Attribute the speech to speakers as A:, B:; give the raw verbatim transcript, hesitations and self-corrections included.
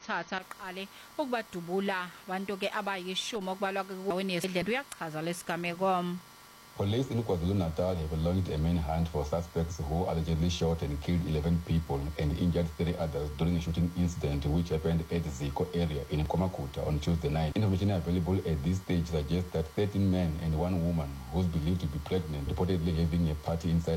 A: wathatha aqale ukubadubula abantu ke abayishumi okubalwa kwendaweni yesidlele uyachaza lesigameko.
B: Police in KwaZulu-Natal have launched a manhunt for suspects who allegedly shot and killed eleven people and injured three others during a shooting incident which happened at the Ziko area in Komakuta on Tuesday night. Information available at this stage suggests that thirteen men and one woman, who's believed to be pregnant, reportedly having a party inside